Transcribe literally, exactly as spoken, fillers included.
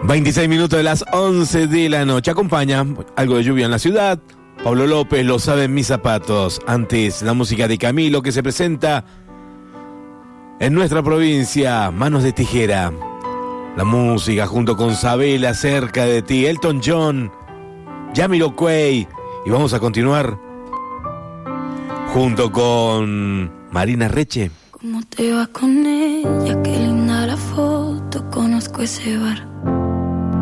veintiséis minutos de las once de la noche. Acompaña algo de lluvia en la ciudad. Pablo López, Lo saben mis zapatos. Antes, la música de Camilo, que se presenta en nuestra provincia. Manos de tijera. La música junto con Sabela, Cerca de ti. Elton John, Jamiroquai. Y vamos a continuar junto con Marina Reche. ¿Cómo te va con ella? Qué linda la foto. Conozco ese bar.